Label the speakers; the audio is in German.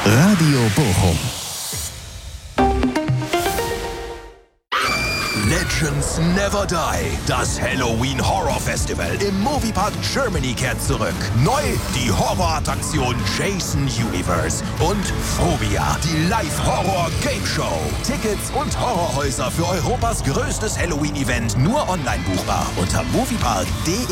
Speaker 1: Radio Bochum.
Speaker 2: Legends Never Die. Das Halloween Horror Festival im Moviepark Germany kehrt zurück. Neu die Horrorattraktion Jason Universe und Phobia, die Live-Horror-Game-Show. Tickets und Horrorhäuser für Europas größtes Halloween-Event nur online buchbar unter moviepark.de.